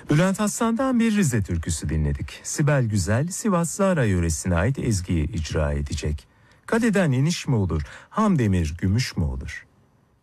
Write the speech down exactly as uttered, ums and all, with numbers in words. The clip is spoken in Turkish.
Bülent Aslan'dan bir Rize türküsü dinledik. Sibel Güzel, Sivas Zara yöresine ait ezgiyi icra edecek. Kadeden iniş mi olur, ham demir gümüş mü olur?